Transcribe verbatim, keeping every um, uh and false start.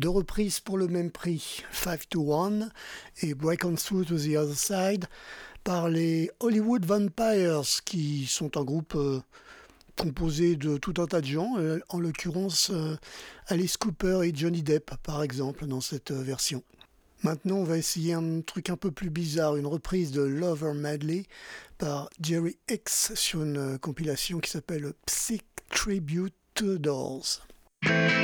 Deux reprises pour le même prix, five to one et Break On Through to the Other Side, par les Hollywood Vampires, qui sont un groupe euh, composé de tout un tas de gens, euh, en l'occurrence euh, Alice Cooper et Johnny Depp par exemple dans cette euh, version. Maintenant on va essayer un truc un peu plus bizarre, une reprise de Lover Medley par Jerry X sur une euh, compilation qui s'appelle Psych Tribute to the Doors.